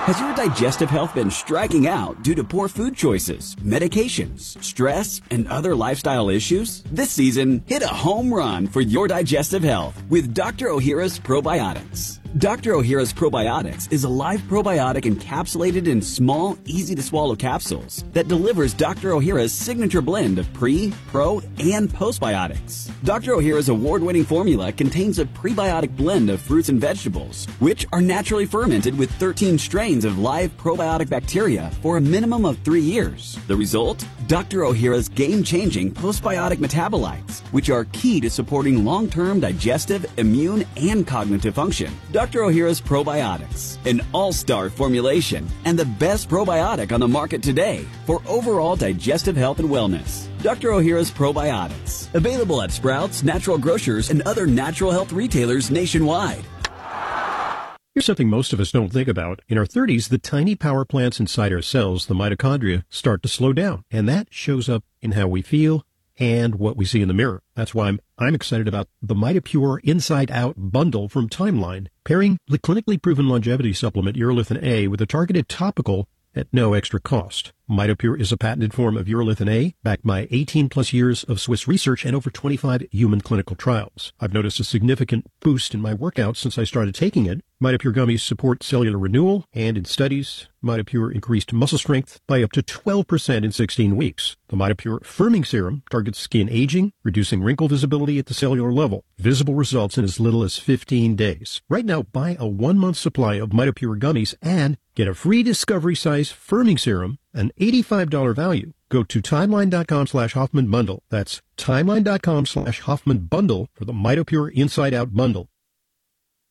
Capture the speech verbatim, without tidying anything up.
Has your digestive health been striking out due to poor food choices, medications, stress, and other lifestyle issues? This season, hit a home run for your digestive health with Doctor Ohhira's Probiotics. Doctor Ohhira's Probiotics is a live probiotic encapsulated in small, easy-to-swallow capsules that delivers Doctor Ohhira's signature blend of pre, pro, and postbiotics. Doctor Ohhira's award-winning formula contains a prebiotic blend of fruits and vegetables, which are naturally fermented with thirteen strains of live probiotic bacteria for a minimum of three years. The result? Doctor Ohhira's game-changing postbiotic metabolites, which are key to supporting long-term digestive, immune, and cognitive function. Doctor Ohhira's Probiotics, an all-star formulation and the best probiotic on the market today for overall digestive health and wellness. Doctor Ohhira's Probiotics, available at Sprouts, Natural Grocers, and other natural health retailers nationwide. Here's something most of us don't think about. In our thirties, the tiny power plants inside our cells, the mitochondria, start to slow down, and that shows up in how we feel and what we see in the mirror. That's why I'm, I'm excited about the MitoPure Inside Out bundle from Timeline, pairing the clinically proven longevity supplement urolithin A with a targeted topical at no extra cost. MitoPure is a patented form of urolithin A, backed by eighteen plus years of Swiss research and over twenty-five human clinical trials. I've noticed a significant boost in my workouts since I started taking it. MitoPure gummies support cellular renewal, and in studies, MitoPure increased muscle strength by up to twelve percent in sixteen weeks. The MitoPure Firming Serum targets skin aging, reducing wrinkle visibility at the cellular level. Visible results in as little as fifteen days. Right now, buy a one-month supply of MitoPure gummies and get a free Discovery Size Firming Serum, an eighty-five dollars value. Go to timeline.com slash Hoffman Bundle. That's timeline.com slash Hoffman Bundle for the MitoPure Inside Out Bundle.